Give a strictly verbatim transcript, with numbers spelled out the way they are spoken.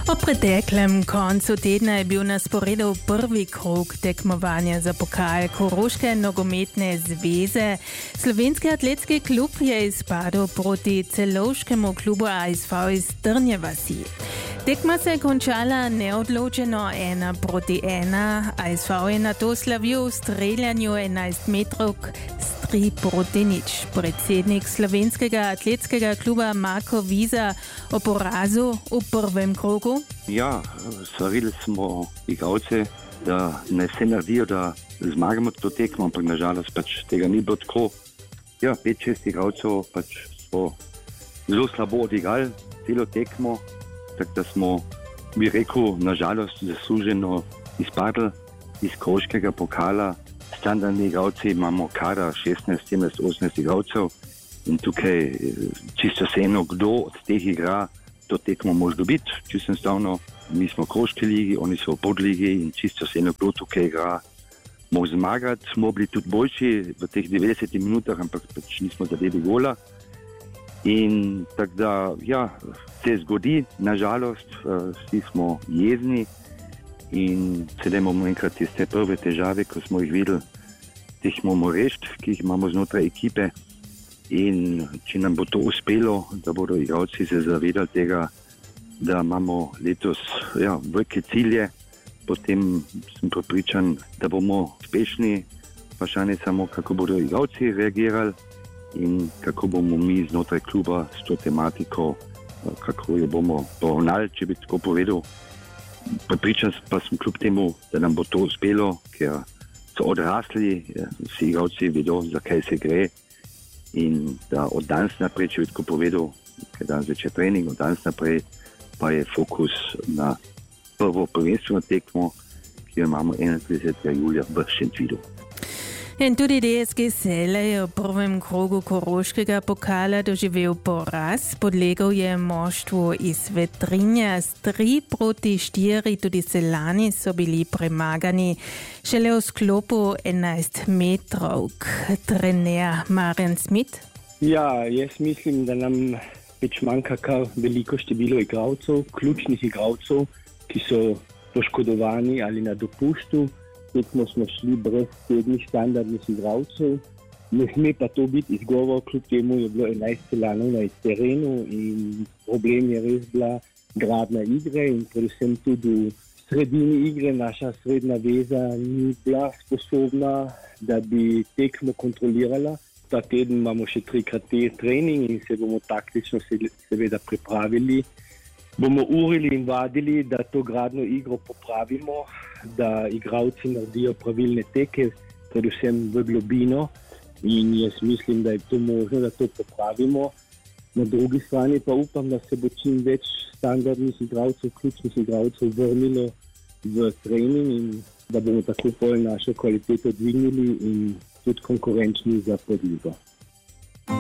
O preteklem koncu tedna je bil na sporedu prvi krog tekmovanja za pokal Koroške nogometne zveze. Slovenski atletski klub je izpadel proti celovškemu klubu A S V iz Trnje vasi. Tekma se je končala neodločeno ena proti ena. A S V je nato slavil v streljanju enajst metrovk s tri proti nič. Predsednik slovenskega atletskega kluba Marko Viza o porazu v prvem krogu. Ja, svarili smo igralce, da ne vse naredijo, da zmagamo to tekmo, ampak nažalost pač tega ni bilo tako. Ja, pet, šest igralcev pač so zelo slabo odigrali celo tekmo, tako da smo, bi rekel, nažalost zasluženo izpadli iz koroškega pokala. Standardni igralci imamo kara šestnajst, sedemnajst, osemnajst igralcev in tukaj čisto vseeno, kdo od teh igra, to tekmo može dobiti. Čisto enostavno, mi smo v koroški ligi, oni so v podligi in čisto vseeno, kdo tukaj igra, može zmagati. Smo bili tudi boljši v teh devetdesetih minutah, ampak pač nismo zadeli gola. In tako da, ja, se zgodi, nažalost, vsi smo jezni. In sedaj imamo enkrat tiste prve težave, ko smo jih videli, teh moramo rešiti, ki jih imamo znotraj ekipe. In če nam bo to uspelo, da bodo igralci se zavedali tega, da imamo letos ja, velike cilje, potem sem prepričan, da bomo uspešni. Vprašanje samo, kako bodo igralci reagirali in kako bomo mi znotraj kluba s to tematiko, kako jo bomo poravnali, če bi tako povedal. Pripričan pa sem kljub temu, da nam bo to uspelo, ker so odrasli, vsi igralci vedo, za kaj se gre in da od danes naprej, če bi tako povedal, ker danes začne trening, od danes naprej pa je fokus na prvo prvenstveno tekmo, ki jo imamo enaintridesetega julija v Šentvidu. In tudi D S G Sele je v prvem krogu koroškega pokala doživel poraz. Podlegel je moštvu iz Vetrinja s tri proti štiri, tudi Selani so bili premagani. Šele v sklopu enajst metrovk. Trener Marjan Smit. Ja, jaz mislim, da nam več manjka kar veliko število igralcev, ključnih igralcev, ki so poškodovani ali na dopustu. Tekmo smo šli brez sedmih standardnih igralcev. Ne sme pa to biti izgovor, kljub temu je bilo enajst Celanov na terenu in problem je res bila gradnja igre in predvsem tudi v sredini igre naša srednja veza ni bila sposobna, da bi tekmo kontrolirala. Ta teden imamo še trikrat trening in se bomo taktično seveda pripravili. Bomo urili in vadili, da to gradno igro popravimo, da igralci naredijo pravilne teke, predvsem v globino in jaz mislim, da je to možno, da to popravimo. Na drugi strani pa upam, da se bo čim več standardnih igralcev, ključnih igralcev vrnilo v trening in da bomo tako pol našo kvaliteto dvignili in tudi konkurenčni za podligo.